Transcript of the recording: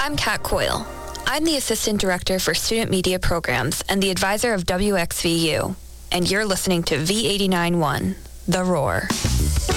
I'm Kat Coyle. I'm the Assistant Director for Student Media Programs and the advisor of WXVU. And you're listening to V89.1, The Roar.